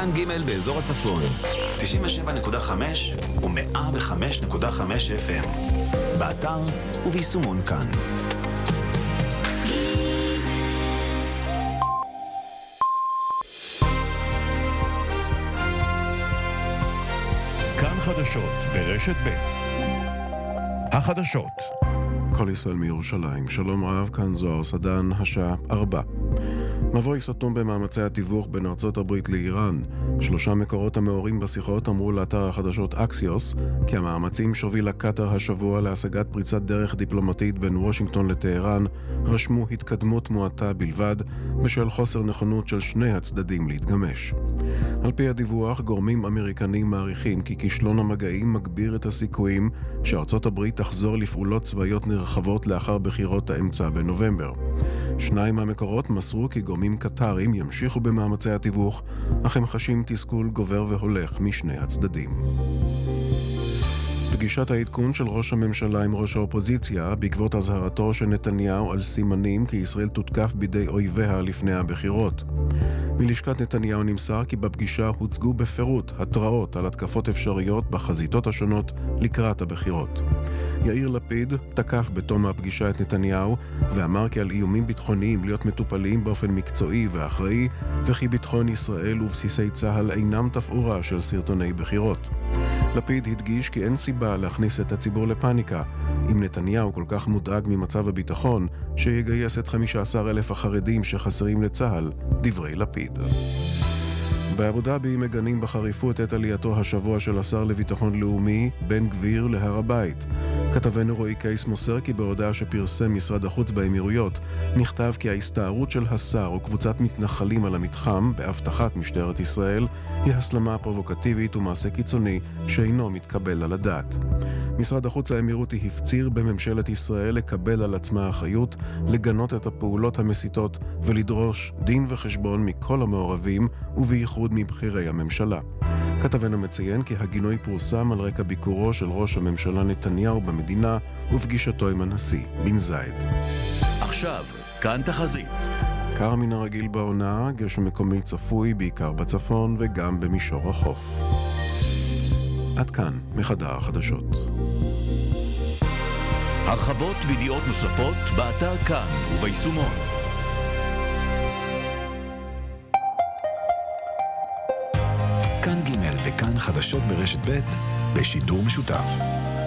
כאן ג' באזור הצפון, 97.5 ו-105.5 FM. באתר וביישומון כאן. כאן חדשות ברשת ב'. החדשות. כל ישראל מירושלים. שלום רב, כאן זוהר סדן, השעה 4. מבוי סתום במאמצי התיווך בין ארצות הברית לאיראן. 3 מקורות המעורים בשיחות אמרו לאתר החדשות אקסיוס כי המאמצים שהובילה קטר השבוע להשגת פריצת דרך דיפלומטית בין וושינגטון לטהרן רשמו התקדמות מועטה בלבד בשל חוסר נכונות של שני הצדדים להתגמש. על פי הדיווח, גורמים אמריקנים מעריכים כי כישלון המגעים מגביר את הסיכויים שארצות הברית תחזור לפעולות צבאיות נרחבות לאחר בחירות האמצע בנובמבר. 2 מהמקורות מסרו כי גורמים קטרים ימשיכו במאמצי התיווך, אך הם חשים תסכול גובר והולך משני הצדדים. פגישת העדכון של ראש הממשלה עם ראש האופוזיציה בעקבות הזהרתו של נתניהו על סימנים כי ישראל תותקף בידי אויביה לפני הבחירות. מלשכת נתניהו נמסר כי בפגישה הוצגו בפירוט התראות על התקפות אפשריות בחזיתות השונות לקראת הבחירות. יאיר לפיד תקף בתום הפגישה את נתניהו ואמר כי על איומים ביטחוניים להיות מטופלים באופן מקצועי ואחראי, וכי ביטחון ישראל ובסיסי צה"ל אינם תפאורה של סרטוני בחירות. לפיד הדגיש כי אין סיבה להכניס את הציבור לפניקה אם נתניהו כל כך מודאג ממצב הביטחון שיגייס את 15,000 החרדים שחסרים לצה"ל, דברי לפיד. באבו דאבי מגנים בחריפות את עלייתו השבוע של השר לביטחון לאומי בן גביר להר הבית. כתבנו רועי קייס מוסר כי בהודעה שפרסם משרד החוץ באמירויות נכתב כי ההסתערות של השר וקבוצת מתנחלים על המתחם בהבטחת משטרת ישראל היא הסלמה פרובוקטיבית ומעשה קיצוני שאינו מתקבל על הדעת. משרד החוץ האמירותי הפציר בממשלת ישראל לקבל על עצמה אחריות, לגנות את הפעולות המסיתות ולדרוש דין וחשבון מכל המעורבים ובייחוד מבחירי הממשלה. כתבנו מציין כי הגינוי פורסם על רקע ביקורו של ראש הממשלה נתניהו במדינה ופגישתו עם הנשיא בן זייד. עכשיו, כאן תחזית. קר מן הרגיל בעונה, גשם מקומי צפוי בעיקר בצפון וגם במישור החוף. עד כאן מחדר החדשות. הרחבות וידיעות נוספות באתר כאן וביישומון. כאן ג' וכאן חדשות ברשת ב' בשידור משותף.